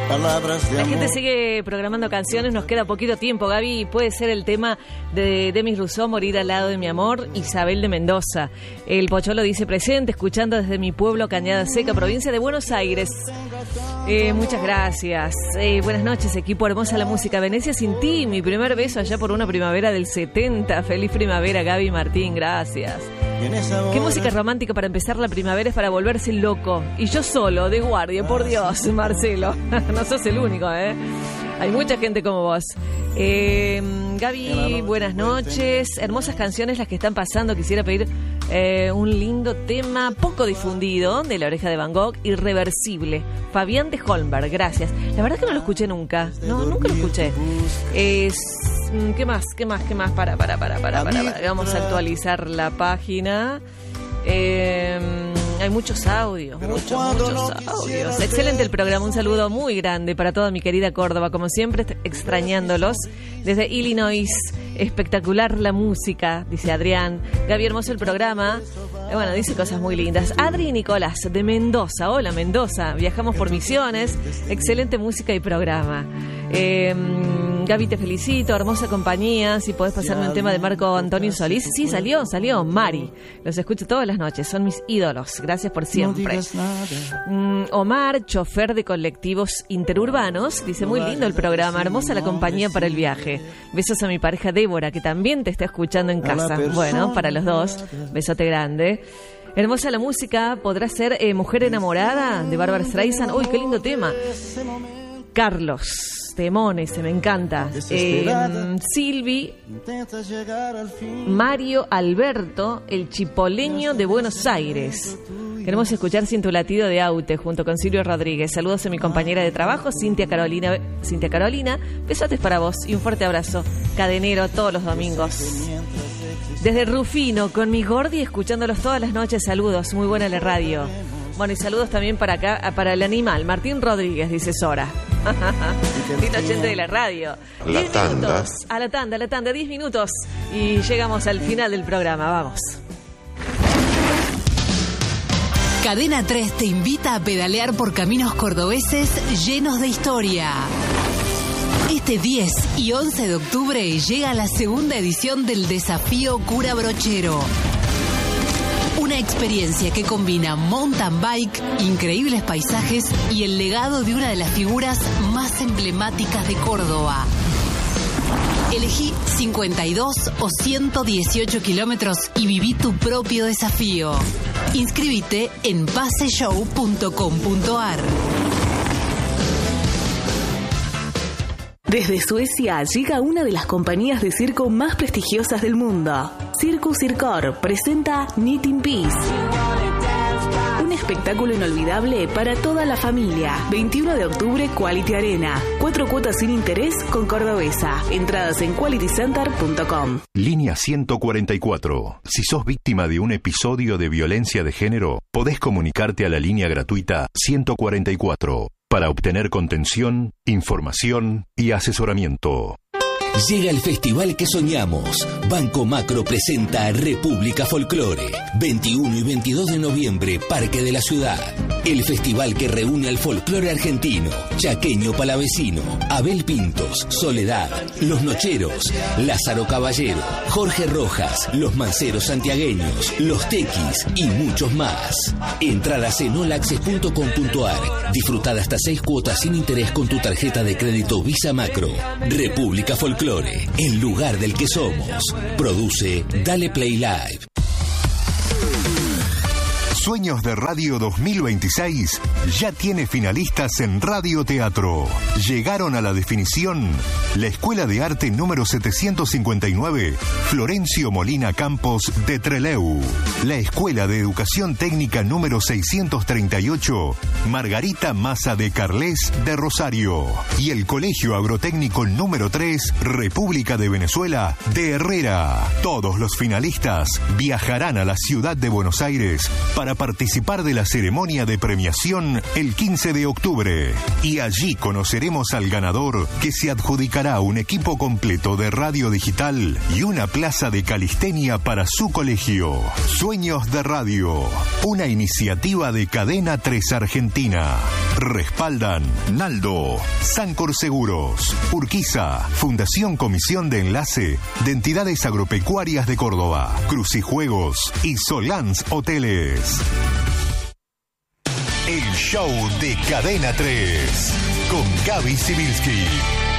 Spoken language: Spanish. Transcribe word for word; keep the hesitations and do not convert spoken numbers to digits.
palabras de La amor. gente sigue programando canciones, nos queda poquito tiempo, Gaby. Puede ser el tema de Demis Rousseau, Morir al lado de mi amor, Isabel de Mendoza. El Pocholo dice presente, escuchando desde mi pueblo, Cañada Seca, provincia de Buenos Aires. Eh, muchas gracias. Eh, buenas noches, equipo, hermosa la música. Venecia sin ti, mi primer beso allá por una primavera del setenta. Feliz primavera, Gaby Martín, gracias. Qué música romántica para empezar la primavera, es para volverse loco. Y yo solo, de guardia, por Dios, Marcelo. No sos el único, ¿eh? Hay mucha gente como vos. Eh, Gaby, buenas noches. Hermosas canciones las que están pasando. Quisiera pedir eh, un lindo tema poco difundido de La Oreja de Van Gogh, Irreversible. Fabián de Holmberg, gracias. La verdad que no lo escuché nunca. No, nunca lo escuché. Es... ¿Qué más? ¿Qué más? ¿Qué más? Para, para, para, para, para, para. Vamos a actualizar la página. Eh, hay muchos audios, muchos, muchos audios. Excelente el programa. Un saludo muy grande para toda mi querida Córdoba. Como siempre, extrañándolos. Desde Illinois, espectacular la música, dice Adrián. Gaby, hermoso el programa. Eh, bueno, dice cosas muy lindas. Adri y Nicolás, de Mendoza. Hola, Mendoza. Viajamos por Misiones. Excelente música y programa. Eh... Gaby, te felicito, hermosa compañía. Si podés pasarme un tema de Marco Antonio Solís. Sí, salió, salió, Mari. Los escucho todas las noches, son mis ídolos. Gracias por siempre. Mm, Omar, chofer de colectivos interurbanos, dice, muy lindo el programa, hermosa la compañía para el viaje. Besos a mi pareja Débora, que también te está escuchando en casa. Bueno, para los dos, besote grande. Hermosa la música, ¿podrá ser eh, Mujer Enamorada de Bárbara Streisand? Uy, qué lindo tema. Carlos Temones, se me encanta. Eh, Silvi, Mario Alberto, el chipoleño de Buenos Aires. Queremos escuchar Sin tu latido de Aute junto con Silvio Rodríguez. Saludos a mi compañera de trabajo, Cintia Carolina. Cintia Carolina, besotes para vos y un fuerte abrazo. Cadenero todos los domingos. Desde Rufino, con mi Gordi, escuchándolos todas las noches. Saludos, muy buena la radio. Bueno, y saludos también para acá, para el animal, Martín Rodríguez, dice Sora. Lindo oyente de la radio. La diez tanda. minutos, a la tanda, a la tanda, diez minutos. Y llegamos al final del programa, vamos. Cadena tres te invita a pedalear por caminos cordobeses llenos de historia. Este diez y once de octubre llega la segunda edición del Desafío Cura Brochero. Una experiencia que combina mountain bike, increíbles paisajes y el legado de una de las figuras más emblemáticas de Córdoba. Elegí cincuenta y dos o ciento dieciocho kilómetros y viví tu propio desafío. Inscríbete en paseshow punto com punto ar. Desde Suecia llega una de las compañías de circo más prestigiosas del mundo. Circus Circor presenta Knitting Peace. Un espectáculo inolvidable para toda la familia. veintiuno de octubre, Quality Arena. Cuatro cuotas sin interés con Cordobesa. Entradas en quality center punto com. Línea ciento cuarenta y cuatro. Si sos víctima de un episodio de violencia de género, podés comunicarte a la línea gratuita ciento cuarenta y cuatro para obtener contención, información y asesoramiento. Llega el festival que soñamos. Banco Macro presenta República Folclore. veintiuno y veintidós de noviembre, Parque de la Ciudad. El festival que reúne al folclore argentino, chaqueño palavecino, Abel Pintos, Soledad, Los Nocheros, Lázaro Caballero, Jorge Rojas, Los Manceros Santiagueños, Los Tequis y muchos más. Entradas en all access punto com punto ar. Disfrutad hasta seis cuotas sin interés con tu tarjeta de crédito Visa Macro. República Folclore. El lugar del que somos. Produce Dale Play Live. Sueños de Radio dos mil veintiséis ya tiene finalistas en Radio Teatro. Llegaron a la definición la Escuela de Arte número setecientos cincuenta y nueve, Florencio Molina Campos de Trelew. La Escuela de Educación Técnica número seiscientos treinta y ocho, Margarita Maza de Carles de Rosario. Y el Colegio Agrotécnico número tres, República de Venezuela de Herrera. Todos los finalistas viajarán a la ciudad de Buenos Aires para participar de la ceremonia de premiación el quince de octubre. Y allí conoceremos al ganador, que se adjudicará un equipo completo de radio digital y una plaza de calistenia para su colegio. Sueños de Radio, una iniciativa de Cadena tres Argentina. Respaldan Naldo, Sancor Seguros, Urquiza, Fundación Comisión de Enlace de Entidades Agropecuarias de Córdoba, Crucijuegos y Solans Hoteles. El show de Cadena tres con Gaby Sibilski.